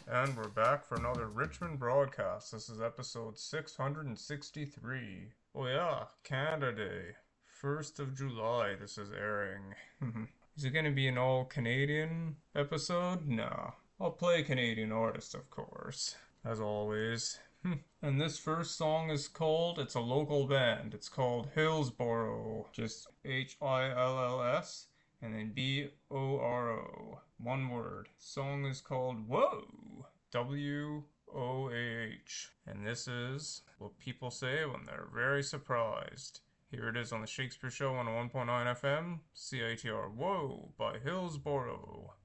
And we're back for another Richmond broadcast. This is episode 663. Oh yeah, Canada Day. 1st of July this is airing. Is it gonna be an all Canadian episode? No. I'll play Canadian artists, of course. As always. And this first song is called, it's a local band. It's called Hillsboro. Just Hills and then Boro. One word. Song is called Whoa! WOAH. And this is what people say when they're very surprised. Here it is on the Shakespeare Show on 1.9 FM, CITR Whoa by Hillsboro.